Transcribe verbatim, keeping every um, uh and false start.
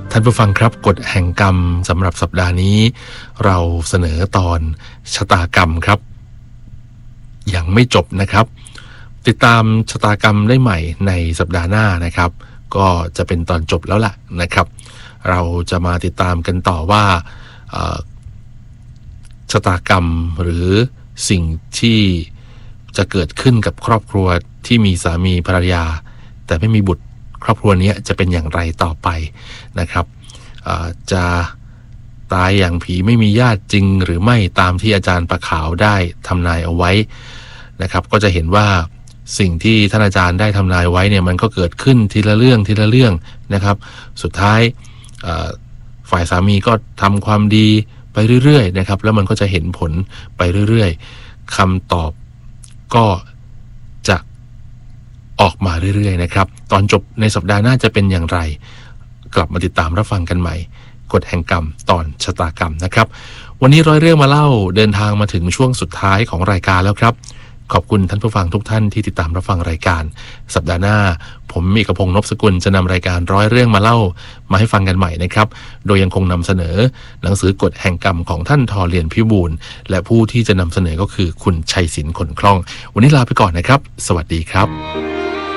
ท่านผู้ฟังครับกฎแห่งกรรมสำหรับสัปดาห์นี้เราเสนอตอนชะตากรรมครับยังไม่จบนะครับติดตามชะตากรรมได้ใหม่ในสัปดาห์หน้านะครับก็จะเป็นตอนจบแล้วล่ะนะครับเราจะมาติดตามกันต่อว่าชะตากรรมหรือสิ่งที่จะเกิดขึ้นกับครอบครัวที่มีสามีภรรยาแต่ไม่มีบุตรครอบครัวนี้จะเป็นอย่างไรต่อไปนะครับจะตายอย่างผีไม่มีญาติจริงหรือไม่ตามที่อาจารย์ประขาวได้ทำนายเอาไว้นะครับก็จะเห็นว่าสิ่งที่ท่านอาจารย์ได้ทำนายไว้เนี่ยมันก็เกิดขึ้นทีละเรื่องทีละเรื่องนะครับสุดท้ายฝ่ายสามีก็ทำความดีไปเรื่อยๆนะครับแล้วมันก็จะเห็นผลไปเรื่อยๆคำตอบก็จะออกมาเรื่อยๆนะครับตอนจบในสัปดาห์หน้าจะเป็นอย่างไรกลับมาติดตามรับฟังกันใหม่กฎแห่งกรรมตอนชะตากรรมนะครับวันนี้ร้อยเรื่องมาเล่าเดินทางมาถึงช่วงสุดท้ายของรายการแล้วครับขอบคุณท่านผู้ฟังทุกท่านที่ติดตามรับฟังรายการสัปดาห์หน้าผมเอกพงษ์นพสกุลจะนำรายการร้อยเรื่องมาเล่ามาให้ฟังกันใหม่นะครับโดยยังคงนำเสนอหนังสือกฎแห่งกรรมของท่านทอเลียนพิบูลและผู้ที่จะนำเสนอก็คือคุณชัยศิลป์ขนคล่องวันนี้ลาไปก่อนนะครับสวัสดีครับ